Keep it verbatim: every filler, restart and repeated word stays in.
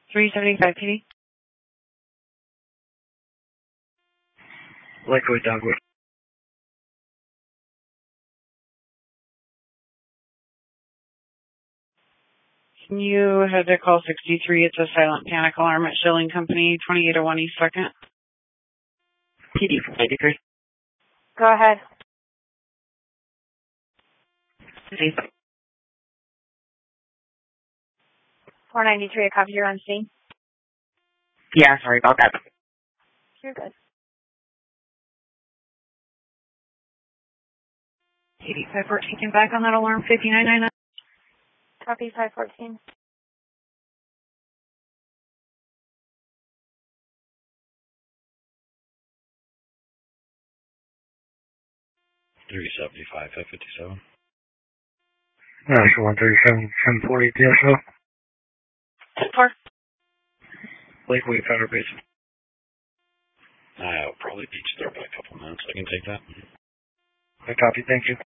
three seventy-five P D. Lakewood, Dogwood. Can you head to call sixty-three? It's a silent panic alarm at Schilling Company, twenty-eight oh one East second. P D four ninety-three. Go ahead. City. four ninety-three, a copy, you're on scene. Yeah, sorry about that. You're good. eighty-five fourteen, came back on that alarm, fifty-nine ninety-nine. Copy, five fourteen. three seventy-five, five fifty-seven. National one thirty-seven, seven forty, D S O. Four. Lakewood, Federal Base. I'll probably beat you there by a couple minutes. I can take that. I copy, thank you.